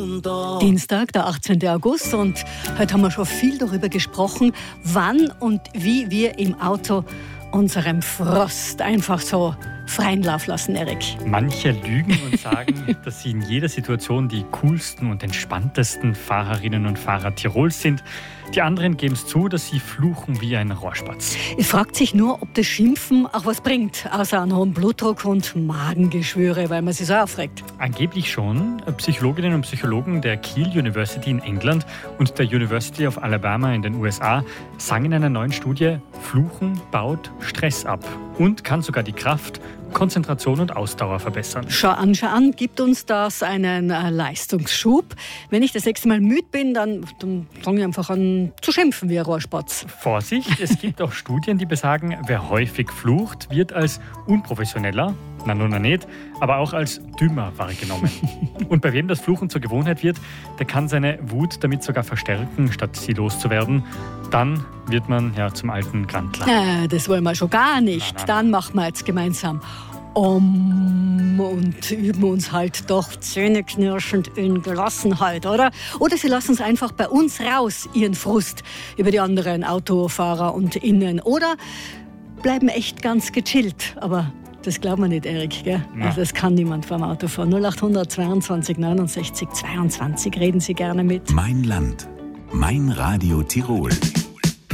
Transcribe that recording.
runter. Dienstag, der 18. August, und heute haben wir schon viel darüber gesprochen, wann und wie wir im Auto unserem Frost einfach so freien Lauf lassen, Erik. Manche lügen und sagen, dass sie in jeder Situation die coolsten und entspanntesten Fahrerinnen und Fahrer Tirols sind. Die anderen geben es zu, dass sie fluchen wie ein Rohrspatz. Es fragt sich nur, ob das Schimpfen auch was bringt, außer einen hohen Blutdruck und Magengeschwüre, weil man sich so aufregt. Angeblich schon. Psychologinnen und Psychologen der Keele University in England und der University of Alabama in den USA sagen in einer neuen Studie, Fluchen baut Stress ab und kann sogar die Kraft, Konzentration und Ausdauer verbessern. Schau an, gibt uns das einen Leistungsschub. Wenn ich das nächste Mal müde bin, dann fange ich einfach an zu schimpfen wie ein Rohrspatz. Vorsicht, es gibt auch Studien, die besagen, wer häufig flucht, wird als unprofessioneller, na nicht, aber auch als dümmer wahrgenommen. Und bei wem das Fluchen zur Gewohnheit wird, der kann seine Wut damit sogar verstärken, statt sie loszuwerden. Dann wird man ja zum alten Grantler. Das wollen wir schon gar nicht. Nein. Dann machen wir jetzt gemeinsam und üben uns halt doch zähneknirschend in Gelassenheit, oder? Oder sie lassen es einfach bei uns raus, ihren Frust über die anderen Autofahrer und Innen. Oder bleiben echt ganz gechillt. Aber das glaubt man nicht, Erik, gell? Also das kann niemand vom Autofahren. 0800 22 69 22. Reden Sie gerne mit. Mein Land. Mein Radio Tirol.